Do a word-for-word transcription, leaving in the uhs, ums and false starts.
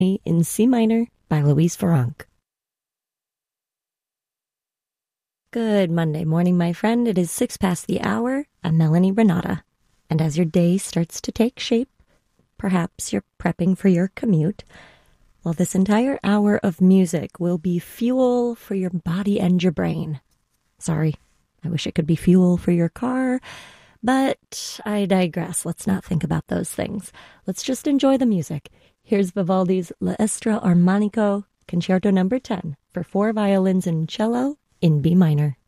in C minor by Louise Farrenc. Good Monday morning, my friend. It is six past the hour. I'm Melanie Renata. And as your day starts to take shape, perhaps you're prepping for your commute, well, this entire hour of music will be fuel for your body and your brain. Sorry, I wish it could be fuel for your car, but I digress. Let's not think about those things. Let's just enjoy the music. Here's Vivaldi's L'Estra Armonico, Concerto number ten, for four violins and cello in B minor.